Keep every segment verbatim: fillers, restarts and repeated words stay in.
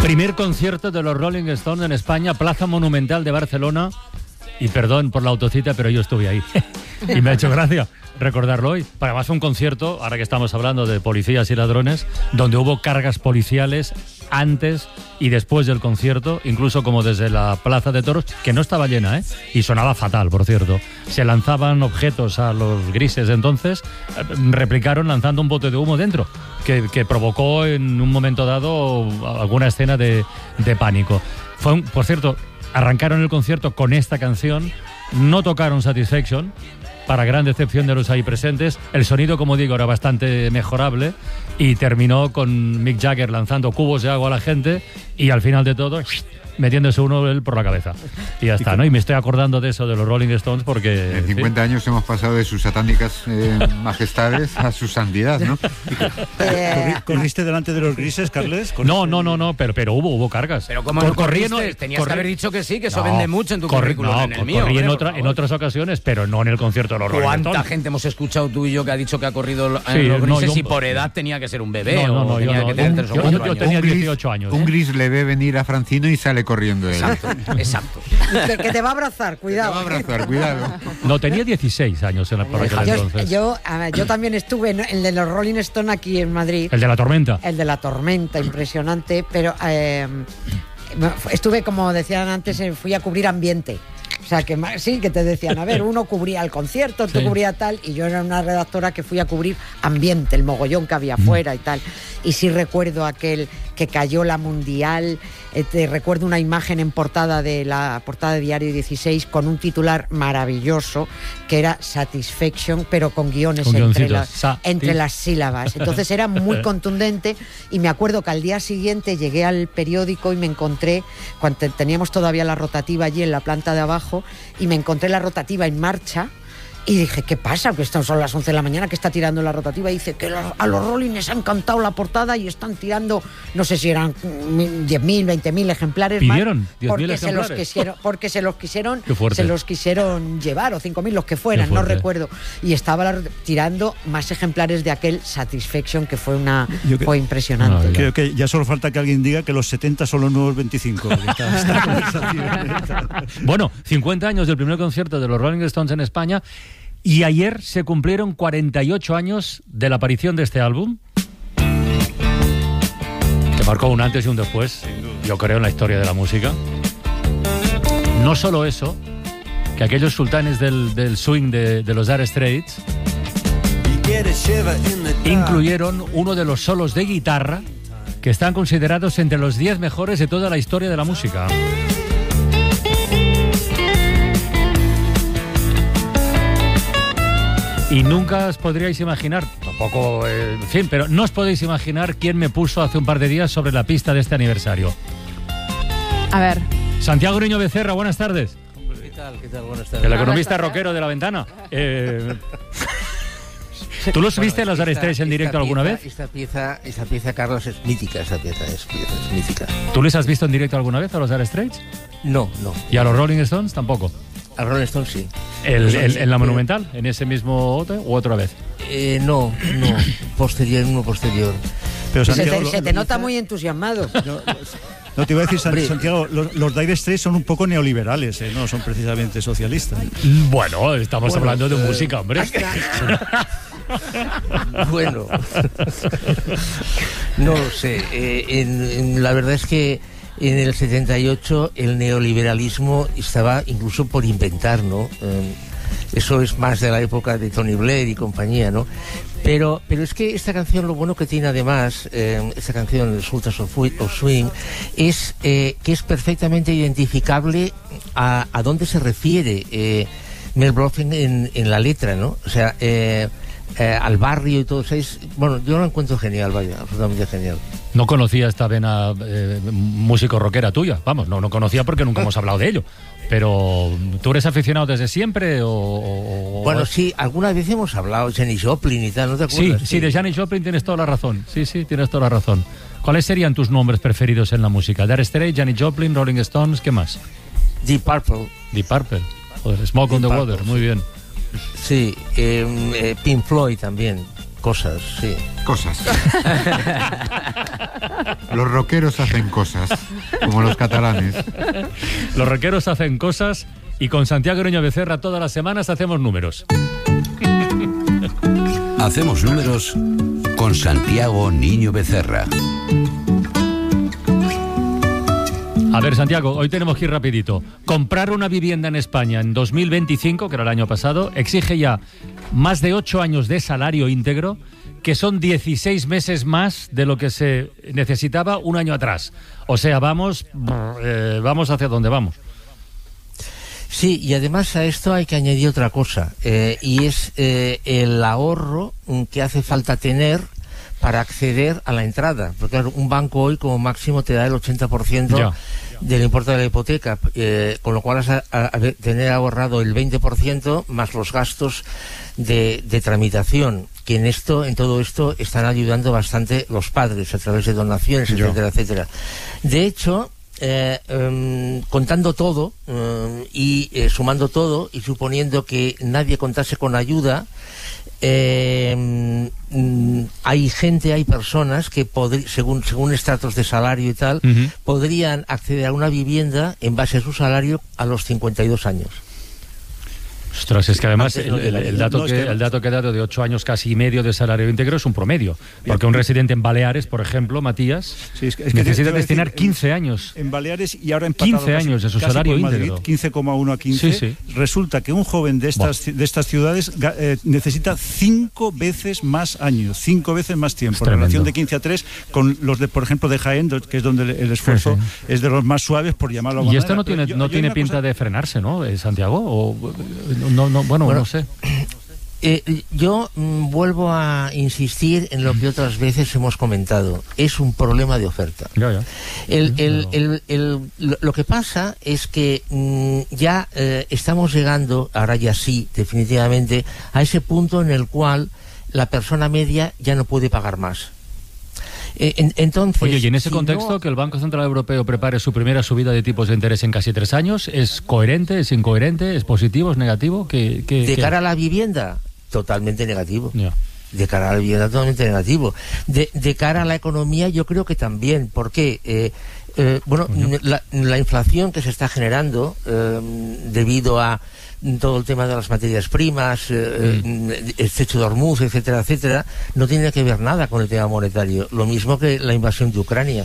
Primer concierto de los Rolling Stones en España, Plaza Monumental de Barcelona. Y perdón por la autocita, pero yo estuve ahí. Y me ha hecho gracia recordarlo hoy. Además fue un concierto, ahora que estamos hablando de policías y ladrones, donde hubo cargas policiales antes y después del concierto, incluso como desde la Plaza de Toros, que no estaba llena, ¿eh? Y sonaba fatal, por cierto. Se lanzaban objetos a los grises, entonces replicaron lanzando un bote de humo dentro, que, que provocó en un momento dado alguna escena de, de pánico. Fue un, por cierto, arrancaron el concierto con esta canción, no tocaron Satisfaction, para gran decepción de los ahí presentes. El sonido, como digo, era bastante mejorable y terminó con Mick Jagger lanzando cubos de agua a la gente y al final de todo metiéndose uno él por la cabeza. Y ya está, ¿no? Y me estoy acordando de eso, de los Rolling Stones, porque... En cincuenta ¿sí? años hemos pasado de sus satánicas eh, majestades a su santidad, ¿no? Eh, ¿Corriste delante de los grises, Carles? No, no, no, no, pero, pero hubo, hubo cargas. Pero ¿cómo no corriste? No, Tenías corri... que haber dicho que sí, que eso no, vende mucho en tu corri... currículum, no, en el mío. Corrí en, otra, en otras ocasiones, pero no en el concierto de los Rolling Stones. ¿Cuánta gente hemos escuchado tú y yo que ha dicho que ha corrido en sí, los grises no, yo, y por edad tenía que ser un bebé? No, no, no, o tenía yo, que no, tener un, tres o yo, cuatro yo, yo años. tenía dieciocho años. Un ¿eh? gris le ve venir a Francino y sale corriendo él. Exacto, exacto. Que, que te va a abrazar, cuidado. Te va a abrazar, cuidado. No, tenía dieciséis años en la, por aquel yo, entonces. Yo, a ver, yo también estuve en el de los Rolling Stone aquí en Madrid. ¿El de la tormenta? El de la tormenta, impresionante, pero eh, estuve, como decían antes, fui a cubrir ambiente. O sea, que sí, que te decían, a ver, uno cubría el concierto, tú sí. cubría tal, y yo era una redactora que fui a cubrir ambiente, el mogollón que había afuera y tal. Y sí recuerdo aquel que cayó la Mundial, eh, te recuerdo una imagen en portada de la portada de Diario dieciséis con un titular maravilloso que era Satisfaction, pero con guiones con entre, la, entre las sílabas. Entonces era muy contundente y me acuerdo que al día siguiente llegué al periódico y me encontré, cuando teníamos todavía la rotativa allí en la planta de abajo, y me encontré la rotativa en marcha y dije, ¿qué pasa? Que están son las once de la mañana, que está tirando la rotativa, y dice que a los Rolling les ha encantado la portada y están tirando, no sé si eran diez mil, veinte mil ejemplares ¿Pidieron más, diez mil porque ejemplares? se los quisieron, porque se los quisieron se los quisieron llevar, o cinco mil, los que fueran, no recuerdo, y estaba la, tirando más ejemplares de aquel Satisfaction, que fue una que, fue impresionante. No, creo que ya solo falta que alguien diga que los setenta son los nuevos veinticinco. Está, está bueno, cincuenta años del primer concierto de los Rolling Stones en España. Y ayer se cumplieron cuarenta y ocho años de la aparición de este álbum, que marcó un antes y un después, yo creo, en la historia de la música. No solo eso, que aquellos sultanes del, del swing de, de los Dire Straits incluyeron uno de los solos de guitarra que están considerados entre los diez mejores de toda la historia de la música. Y nunca os podríais imaginar, tampoco, eh, en fin, pero no os podéis imaginar quién me puso hace un par de días sobre la pista de este aniversario. A ver. Santiago Niño Becerra, buenas tardes. ¿Qué tal? ¿Qué tal? Buenas tardes. El economista rockero de La Ventana. Eh, ¿Tú los viste bueno, los Dire Straits en directo pieza, alguna vez? Esta pieza, esta pieza, Carlos, es mítica, esta pieza es, es mítica. ¿Tú les has visto en directo alguna vez a los Dire Straits? No, no. ¿Y a los Rolling Stones tampoco? A Rolling Stones sí. El, el, ¿En la Monumental? ¿En ese mismo hotel o otra vez? Eh, no, no. Posterior, uno posterior. Pero Santiago, se te, se te nota muy entusiasmado. No, no te iba a decir, Santiago, los, los Dire Straits son un poco neoliberales, ¿eh? No son precisamente socialistas. Bueno, estamos bueno, hablando de eh, música, hombre. Bueno, no lo sé. Eh, en, en, la verdad es que en el setenta y ocho el neoliberalismo estaba incluso por inventar, ¿no? Eh, eso es más de la época de Tony Blair y compañía, ¿no? Pero, pero es que esta canción, lo bueno que tiene además, eh, esta canción, Sultans of Swing, es eh, que es perfectamente identificable a, a dónde se refiere eh, Mel Brooksby en, en la letra, ¿no? O sea, eh, eh, al barrio y todo eso. Es, bueno, yo lo encuentro genial, vaya, absolutamente genial. No conocía esta vena eh, músico rockera tuya, vamos, no, no conocía porque nunca hemos hablado de ello. Pero, ¿tú eres aficionado desde siempre o...? o bueno, sí, alguna vez hemos hablado, Janis Joplin y tal, ¿no te acuerdas? Sí, sí, de Janis Joplin tienes toda la razón, sí, sí, tienes toda la razón. ¿Cuáles serían tus nombres preferidos en la música? Dire Straits, Janis Joplin, Rolling Stones, ¿qué más? Deep Purple. Deep Purple, joder, Smoke on the Water, muy bien. Sí, eh, eh, Pink Floyd también, cosas, sí. Cosas. Los rockeros hacen cosas, como los catalanes. Los rockeros hacen cosas y con Santiago Niño Becerra todas las semanas hacemos números. Hacemos números con Santiago Niño Becerra. A ver, Santiago, hoy tenemos que ir rapidito. Comprar una vivienda en España en dos mil veinticinco, que era el año pasado, exige ya más de ocho años de salario íntegro, que son dieciséis meses más de lo que se necesitaba un año atrás. O sea, vamos, eh, vamos hacia donde vamos. Sí, y además a esto hay que añadir otra cosa, eh, y es eh, el ahorro que hace falta tener para acceder a la entrada. Porque claro, un banco hoy como máximo te da el ochenta por ciento ya del importe de la hipoteca, eh, con lo cual vas a, a, a tener ahorrado el veinte por ciento más los gastos de, de tramitación, que en esto, en todo esto están ayudando bastante los padres a través de donaciones, ya, etcétera, etcétera. De hecho, Eh, um, contando todo um, y eh, sumando todo y suponiendo que nadie contase con ayuda, eh, um, hay gente, hay personas que podri- según según estratos de salario y tal, uh-huh, podrían acceder a una vivienda en base a su salario a los cincuenta y dos años. Ostras, es que además el, el, el, dato, que, el dato que he dado de ocho años casi y medio de salario íntegro es un promedio. Porque un residente en Baleares, por ejemplo, Matías, sí, es que, es que necesita destinar decir, quince años. En Baleares y ahora empatado quince años de su salario íntegro. quince coma uno a quince. Sí, sí. Resulta que un joven de estas, de estas ciudades eh, necesita cinco veces más años, cinco veces más tiempo. En relación de quince a tres con los de, por ejemplo, de Jaén, que es donde el esfuerzo sí, sí. es de los más suaves, por llamarlo de Y manera. esto no tiene, yo, no yo tiene pinta cosa... de frenarse, ¿no, Santiago? O... No, no, bueno, bueno, no sé. Eh, yo mm, vuelvo a insistir en lo que otras veces hemos comentado. Es un problema de oferta. Ya, ya. El, el, el, el, el, lo que pasa es que mm, ya eh, estamos llegando, ahora ya sí, definitivamente, a ese punto en el cual la persona media ya no puede pagar más. En, entonces, Oye, y en ese si contexto, no... que el Banco Central Europeo prepare su primera subida de tipos de interés en casi tres años, ¿es coherente, es incoherente, es positivo, es negativo? ¿Qué, qué, de qué? cara a la vivienda, totalmente negativo. Yeah. De cara a la vivienda, totalmente negativo. De, de cara a la economía, yo creo que también. ¿Por qué? Eh, eh, bueno, la, la inflación que se está generando eh, debido a todo el tema de las materias primas, eh, mm. el estrecho de Hormuz, etcétera, etcétera, no tiene que ver nada con el tema monetario. Lo mismo que la invasión de Ucrania.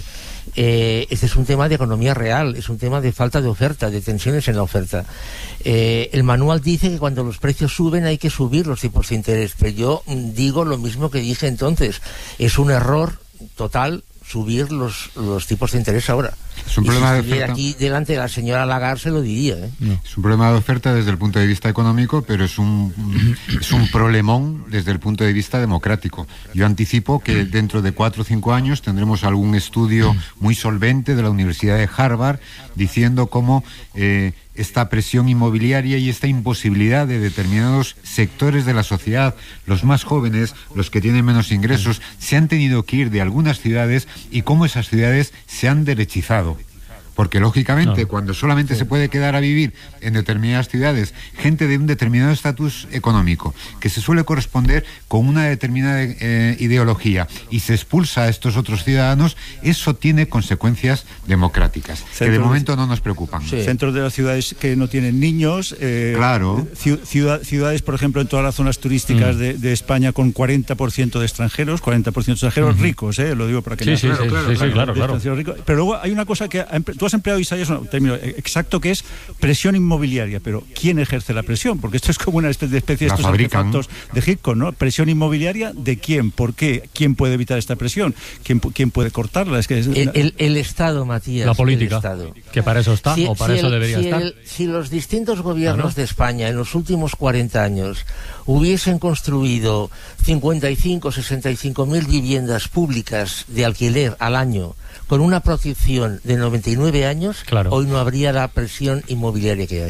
Eh, este es un tema de economía real, es un tema de falta de oferta, de tensiones en la oferta. Eh, el manual dice que cuando los precios suben hay que subir los tipos de interés, pero yo digo lo mismo que dije entonces. Es un error total subir los, los tipos de interés ahora. Es un y problema si de estuviera oferta. Aquí delante de la señora Lagarde se lo diría, ¿eh? No. Es un problema de oferta desde el punto de vista económico, pero es un, es un problemón desde el punto de vista democrático. Yo anticipo que dentro de cuatro o cinco años tendremos algún estudio muy solvente de la Universidad de Harvard diciendo cómo eh, esta presión inmobiliaria y esta imposibilidad de determinados sectores de la sociedad, los más jóvenes, los que tienen menos ingresos, se han tenido que ir de algunas ciudades y cómo esas ciudades se han derechizado. Porque lógicamente no. cuando solamente sí. se puede quedar a vivir en determinadas ciudades gente de un determinado estatus económico que se suele corresponder con una determinada eh, ideología y se expulsa a estos otros ciudadanos, eso tiene consecuencias democráticas Centro que de momento no nos preocupan. Sí. Centros de las ciudades que no tienen niños, eh, claro. ciudad, ciudades por ejemplo en todas las zonas turísticas mm. de, de España con cuarenta por ciento de extranjeros, cuarenta por ciento de extranjeros mm-hmm. ricos, eh, lo digo para que sí, no sí, claro, sí, claro, sí, claro, claro, claro. claro. Pero luego hay una cosa que tú has empleado, Isaías, un término exacto que es presión inmobiliaria, pero ¿quién ejerce la presión? Porque esto es como una especie de especie de estos artefactos de Hitchcock, ¿no? Presión inmobiliaria ¿de quién? ¿Por qué? ¿Quién puede evitar esta presión? ¿Quién, quién puede cortarla? Es que es el, el, el Estado, Matías. La política, que para eso está, si, o para si eso el, debería si estar. El, si los distintos gobiernos ¿Ah, no? de España en los últimos cuarenta años hubiesen construido cincuenta y cinco, sesenta y cinco mil viviendas públicas de alquiler al año con una protección de noventa y nueve años, claro. hoy no habría la presión inmobiliaria que hay.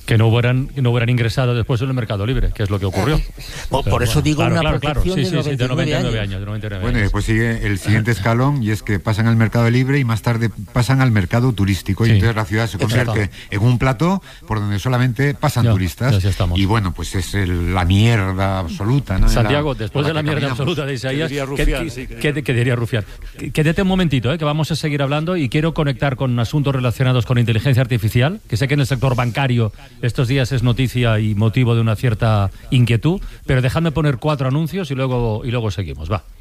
que no hubieran, que no hubieran ingresado después en el mercado libre, que es lo que ocurrió. Por, por eso digo claro, una claro, protección claro. Sí, de, sí, sí, de noventa y nueve años. De noventa y nueve bueno, y después sigue el siguiente escalón, y es que pasan al mercado libre y más tarde pasan al mercado turístico, sí. Y entonces la ciudad se convierte Exacto. en un plató por donde solamente pasan ya, turistas. Ya y bueno, pues es el, la mierda absoluta, ¿no? Santiago, la, después de la mierda caminamos. absoluta de Isaías, que diría Rufián, ¿qué, sí, qué, qué, qué diría Rufián? Quédate un momentito, ¿eh? Que vamos a seguir hablando y quiero conectar con asuntos relacionados con inteligencia artificial, que sé que en el sector bancario estos días es noticia y motivo de una cierta inquietud, pero dejadme poner cuatro anuncios y luego, y luego seguimos, va.